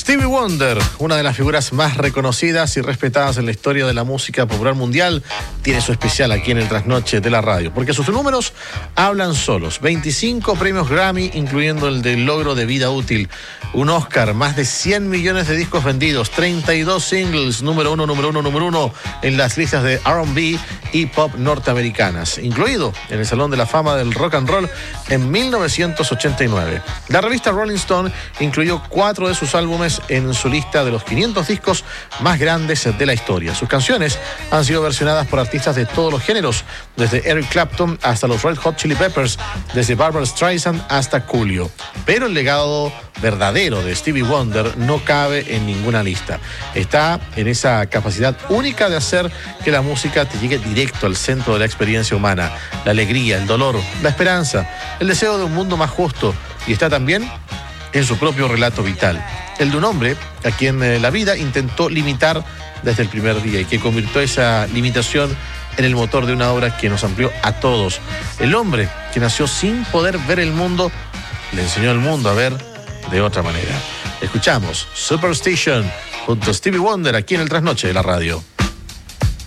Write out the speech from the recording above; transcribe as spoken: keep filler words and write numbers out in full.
Stevie Wonder, una de las figuras más reconocidas y respetadas en la historia de la música popular mundial, tiene su especial aquí en el Trasnoche de la Radio, porque sus números hablan solos. veinticinco premios Grammy, incluyendo el del logro de vida útil, un Oscar, más de cien millones de discos vendidos, treinta y dos singles, número uno, número uno, número uno, en las listas de R and B y pop norteamericanas, incluido en el Salón de la Fama del Rock and Roll en mil novecientos ochenta y nueve. La revista Rolling Stone incluyó cuatro de sus álbumes en su lista de los quinientos discos más grandes de la historia. Sus canciones han sido versionadas por artistas de todos los géneros, desde Eric Clapton hasta los Red Hot Chili Peppers, desde Barbra Streisand hasta Coolio. Pero el legado verdadero de Stevie Wonder no cabe en ninguna lista. Está en esa capacidad única de hacer que la música te llegue directo al centro de la experiencia humana, la alegría, el dolor, la esperanza, el deseo de un mundo más justo, y está también en su propio relato vital, el de un hombre a quien eh, la vida intentó limitar desde el primer día y que convirtió esa limitación en el motor de una obra que nos amplió a todos. El hombre que nació sin poder ver el mundo, le enseñó al mundo a ver de otra manera. Escuchamos Superstition junto a Stevie Wonder aquí en el Trasnoche de la Radio.